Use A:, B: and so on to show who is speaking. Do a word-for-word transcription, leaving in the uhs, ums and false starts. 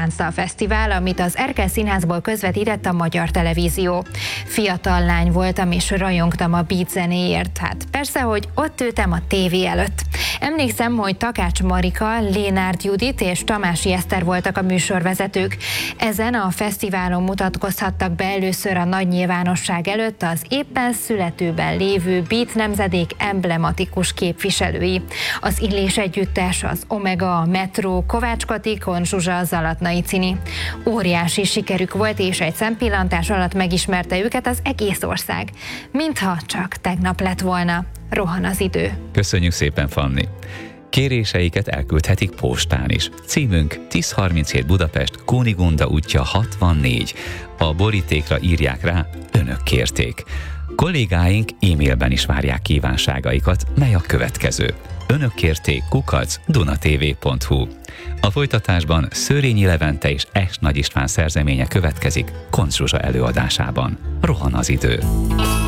A: Táncdal Fesztivál, amit az Erkel Színházból közvetített a Magyar Televízió. Fiatal lány voltam és rajongtam a beat zenéért. Hát persze, hogy ott ültem a tévé előtt. Emlékszem, hogy Takács Marika, Lénárd Judit és Tamási Eszter voltak a műsorvezetők. Ezen a fesztiválon mutatkozhattak be először a nagy nyilvánosság előtt az éppen születőben lévő beat nemzedék emblematikus képviselői. Az Illés Együttes, az Omega, a Metro, Kovács Kati, Kon Zsuzsa, Zalatnai Cini. Óriási sikerük volt, és egy szempillantás alatt megismerte őket az egész ország. Mintha csak tegnap lett volna. Rohan az idő.
B: Köszönjük szépen, Fanni! Kéréseiket elküldhetik postán is. Címünk tíz harminchét Budapest, Kunigunda útja hatvannégy. A borítékra írják rá, önök kérték. Kollégáink e-mailben is várják kívánságaikat, mely a következő. Önök kérték kukac dunatv pont hu. A folytatásban Szőrényi Levente és Es Nagy István szerzeménye következik Koncz Zsuzsa előadásában. Rohan az idő.